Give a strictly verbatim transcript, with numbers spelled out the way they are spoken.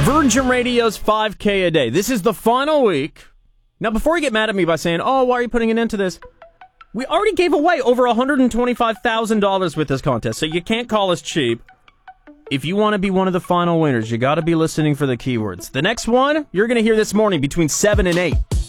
Virgin Radio's five K a day. This is the final week. Now, before you get mad at me by saying, oh, why are you putting an end to this? We already gave away over one hundred twenty-five thousand dollars with this contest, so you can't call us cheap. If you want to be one of the final winners, you got to be listening for the keywords. The next one, you're going to hear this morning between seven and eight.